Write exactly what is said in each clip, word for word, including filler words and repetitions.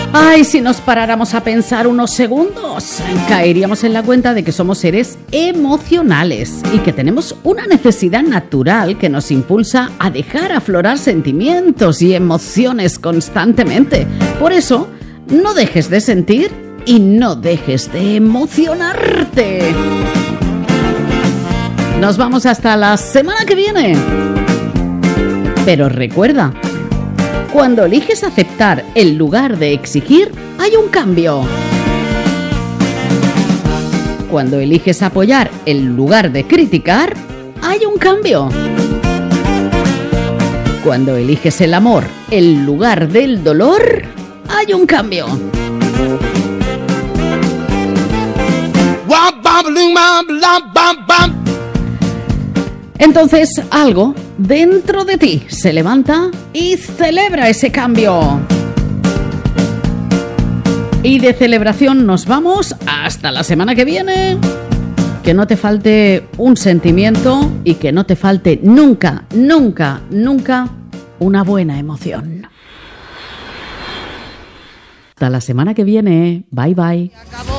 Ay, si nos paráramos a pensar unos segundos, caeríamos en la cuenta de que somos seres emocionales y que tenemos una necesidad natural que nos impulsa a dejar aflorar sentimientos y emociones constantemente. Por eso, no dejes de sentir y no dejes de emocionarte. Nos vamos hasta la semana que viene. Pero recuerda, cuando eliges aceptar en lugar de exigir, hay un cambio. Cuando eliges apoyar en lugar de criticar, hay un cambio. Cuando eliges el amor en lugar del dolor, hay un cambio. Entonces, algo dentro de ti se levanta y celebra ese cambio. Y de celebración nos vamos hasta la semana que viene. Que no te falte un sentimiento y que no te falte nunca, nunca, nunca una buena emoción. Hasta la semana que viene. Bye, bye.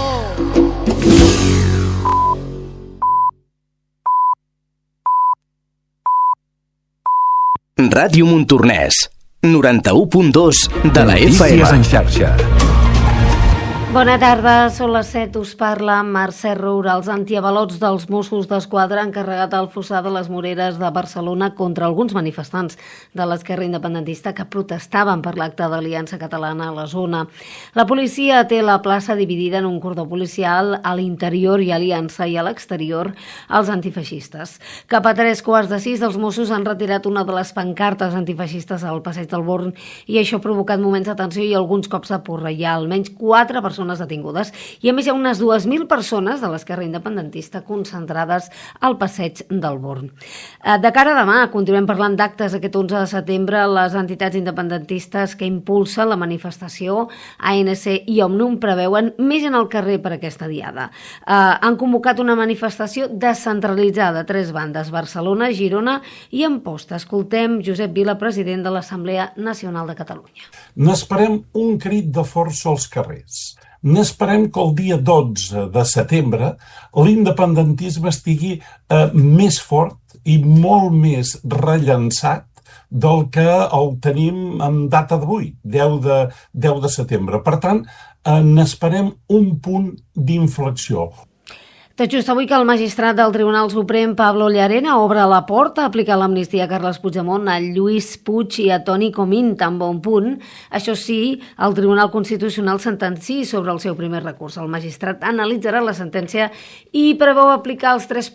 Ràdio Montornès, noranta-u punt dos de la F M. Notícies en xarxa. Bona tarda, són les set, us parla Mercè Roura. Els antiavalots dels Mossos d'Esquadra han carregat el fossar de les Moreres de Barcelona contra alguns manifestants de l'esquerra independentista que protestaven per l'acte d'Aliança Catalana a la zona. La policia té la plaça dividida en un cordó policial a l'interior i Aliança i a l'exterior els antifeixistes. Cap a tres quarts de sis, els Mossos han retirat una de les pancartes antifeixistes al passeig del Born i això ha provocat moments de tensió i alguns cops de porra. Hi ha almenys quatre persones detingudes i a més hi ha unes dues mil persones de l'esquerra independentista concentrades al passeig del Born. De cara a demà, continuem parlant d'actes aquest onze de setembre. Les entitats independentistes que impulsen la manifestació, A N C i Òmnium, preveuen més en el carrer per aquesta diada. Eh, han convocat una manifestació descentralitzada a tres bandes, Barcelona, Girona i Amposta. Escoltem Josep Vila, president de l'Assemblea Nacional de Catalunya. N'esperem un crit de força als carrers. N'esperem que el dia dotze de setembre l'independentisme estigui eh, més fort i molt més rellançat del que el tenim en data d'avui, deu de setembre. Per tant, eh, n'esperem un punt d'inflexió. Tot just avui que el magistrat del Tribunal Suprem, Pablo Llarena, obre la porta a aplicar l'amnistia a Carles Puigdemont, a Lluís Puig i a Toni Comín tan bon punt. Això sí, el Tribunal Constitucional sentenciï sobre el seu primer recurs. El magistrat analitzarà la sentència i preveu aplicar els tres